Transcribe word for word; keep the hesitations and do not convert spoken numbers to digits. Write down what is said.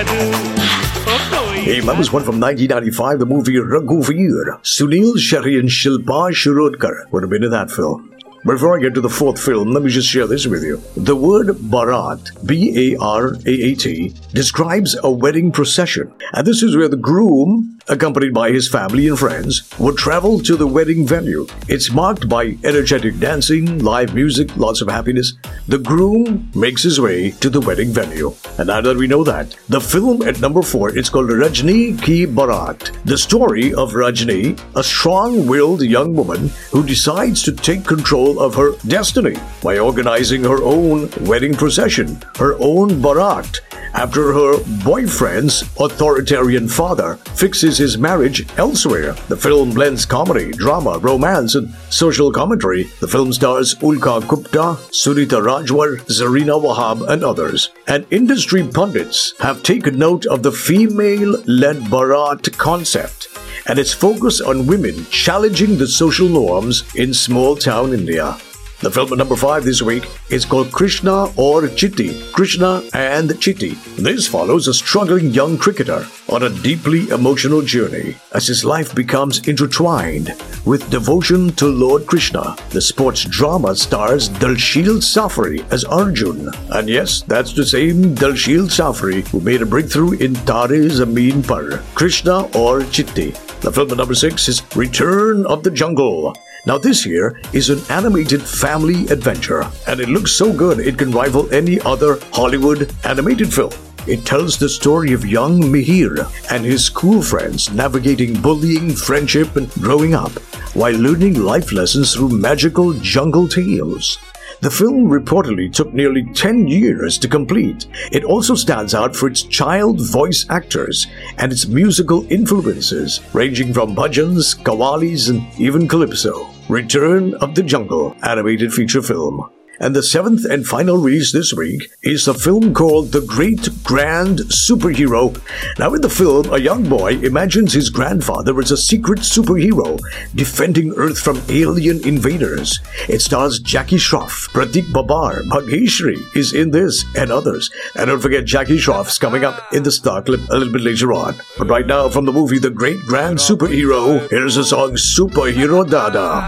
Hey, that was one from nineteen ninety-five, the movie Raghuveer. Sunil Shetty and Shilpa Shirodkar would have been in that film. Before I get to the fourth film, let me just share this with you. The word Barat, B A R A A T, describes a wedding procession. And this is where the groom, accompanied by his family and friends, would travel to the wedding venue. It's marked by energetic dancing, live music, lots of happiness. The groom makes his way to the wedding venue. And now that we know that, the film at number four is called Rajni Ki Barat. The story of Rajni, a strong-willed young woman who decides to take control of her destiny by organizing her own wedding procession, her own Barat, after her boyfriend's authoritarian father fixes his marriage elsewhere. The film blends comedy, drama, romance, and social commentary. The film stars Ulka Gupta, Sunita Rajwar, Zarina Wahab, and others. And industry pundits have taken note of the female-led Barat concept and its focus on women challenging the social norms in small-town India. The film at number five this week is called Krishna or Chitti. Krishna and Chitti. This follows a struggling young cricketer on a deeply emotional journey as his life becomes intertwined with devotion to Lord Krishna. The sports drama stars Dalshil Safri as Arjun. And yes, that's the same Dalshil Safri who made a breakthrough in Tare Zameen Par. Krishna or Chitti. The film at number six is Return of the Jungle. Now this here is an animated family adventure, and it looks so good it can rival any other Hollywood animated film. It tells the story of young Mihir and his school friends navigating bullying, friendship, and growing up, while learning life lessons through magical jungle tales. The film reportedly took nearly ten years to complete. It also stands out for its child voice actors and its musical influences, ranging from bhajans, qawwalis, and even calypso. Return of the Jungle animated feature film. And the seventh and final release this week is a film called The Great Grand Superhero. Now in the film, a young boy imagines his grandfather as a secret superhero defending Earth from alien invaders. It stars Jackie Shroff, Pratik Babar, Bhageshri is in this, and others. And don't forget, Jackie Shroff's coming up in the star clip a little bit later on. But right now, from the movie The Great Grand Superhero, here's the song Superhero Dada.